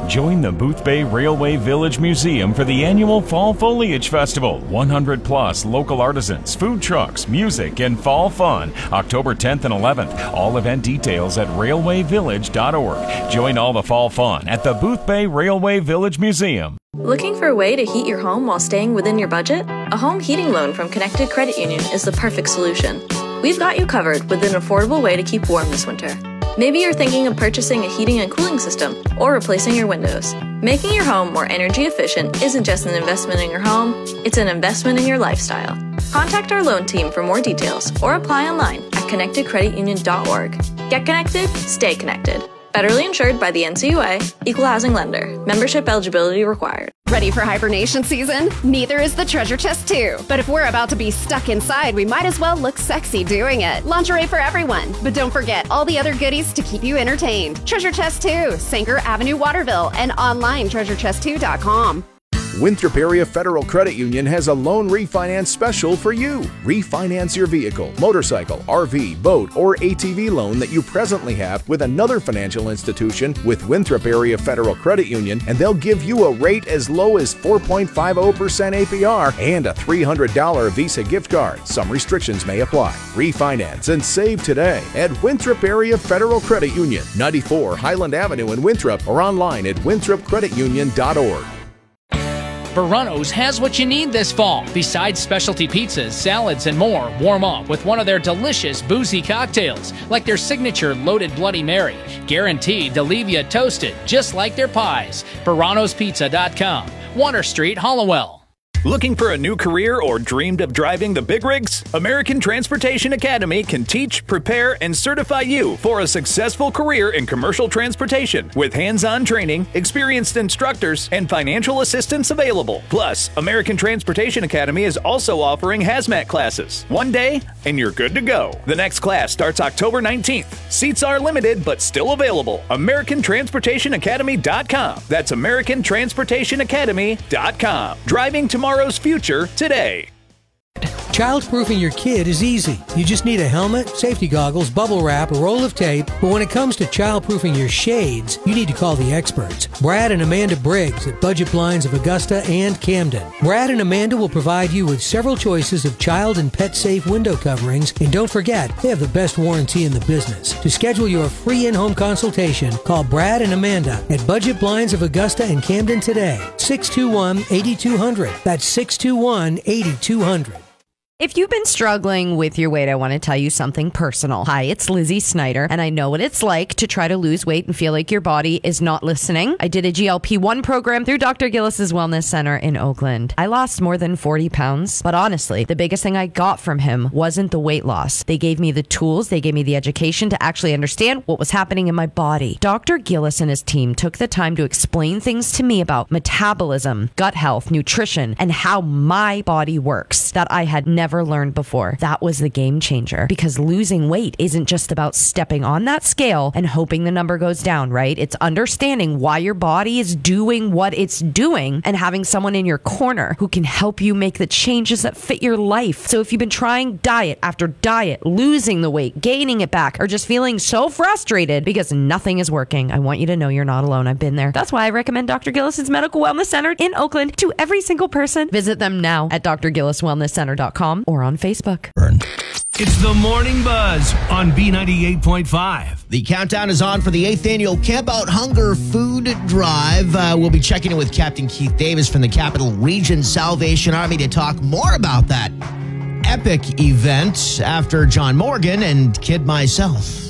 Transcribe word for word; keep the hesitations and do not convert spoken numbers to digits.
Join the Boothbay Railway Village Museum for the annual Fall Foliage Festival. one hundred plus local artisans, food trucks, music, and fall fun. October tenth and eleventh. All event details at railway village dot org. Join all the fall fun at the Boothbay Railway Village Museum. Looking for a way to heat your home while staying within your budget? A home heating loan from Connected Credit Union is the perfect solution. We've got you covered with an affordable way to keep warm this winter. Maybe you're thinking of purchasing a heating and cooling system or replacing your windows. Making your home more energy efficient isn't just an investment in your home, it's an investment in your lifestyle. Contact our loan team for more details or apply online at connected credit union dot org. Get connected, stay connected. Federally insured by the N C U A, Equal Housing Lender. Membership eligibility required. Ready for hibernation season? Neither is the Treasure Chest two. But if we're about to be stuck inside, we might as well look sexy doing it. Lingerie for everyone. But don't forget all the other goodies to keep you entertained. Treasure Chest two, Sanker Avenue, Waterville, and online treasure chest two dot com. Winthrop Area Federal Credit Union has a loan refinance special for you. Refinance your vehicle, motorcycle, R V, boat, or A T V loan that you presently have with another financial institution with Winthrop Area Federal Credit Union, and they'll give you a rate as low as four point five zero percent A P R and a three hundred dollars Visa gift card. Some restrictions may apply. Refinance and save today at Winthrop Area Federal Credit Union, ninety-four Highland Avenue in Winthrop, or online at winthrop credit union dot org. Verano's has what you need this fall. Besides specialty pizzas, salads, and more, warm up with one of their delicious boozy cocktails, like their signature Loaded Bloody Mary, guaranteed to leave you toasted, just like their pies. Verano's Pizza dot com, Water Street, Hollowell. Looking for a new career or dreamed of driving the big rigs? American Transportation Academy can teach, prepare, and certify you for a successful career in commercial transportation with hands-on training, experienced instructors, and financial assistance available. Plus, American Transportation Academy is also offering hazmat classes. One day, and you're good to go. The next class starts October nineteenth. Seats are limited, but still available. American Transportation Academy dot com. That's American Transportation Academy dot com. Driving tomorrow. Tomorrow's future today. Childproofing your kid is easy. You just need a helmet, safety goggles, bubble wrap, a roll of tape. But when it comes to childproofing your shades, you need to call the experts. Brad and Amanda Briggs at Budget Blinds of Augusta and Camden. Brad and Amanda will provide you with several choices of child and pet safe window coverings. And don't forget, they have the best warranty in the business. To schedule your free in-home consultation, call Brad and Amanda at Budget Blinds of Augusta and Camden today. six two one, eight two zero zero. That's six two one, eight two zero zero. If you've been struggling with your weight, I want to tell you something personal. Hi, it's Lizzie Snyder, and I know what it's like to try to lose weight and feel like your body is not listening. I did a G L P one program through Doctor Gillis's Wellness Center in Oakland. I lost more than forty pounds, but honestly, the biggest thing I got from him wasn't the weight loss. They gave me the tools, they gave me the education to actually understand what was happening in my body. Doctor Gillis and his team took the time to explain things to me about metabolism, gut health, nutrition, and how my body works that I had never Never learned before. That was the game changer, because losing weight isn't just about stepping on that scale and hoping the number goes down, right? It's understanding why your body is doing what it's doing and having someone in your corner who can help you make the changes that fit your life. So if you've been trying diet after diet, losing the weight, gaining it back, or just feeling so frustrated because nothing is working, I want you to know you're not alone. I've been there. That's why I recommend Doctor Gillis's Medical Wellness Center in Oakland to every single person. Visit them now at d r gillis wellness center dot com or on Facebook. It's the Morning Buzz on B ninety-eight point five. The countdown is on for the eighth annual Camp Out Hunger Food Drive. Uh, we'll be checking in with Captain Keith Davis from the Capital Region Salvation Army to talk more about that epic event after John Morgan and Kid Myself.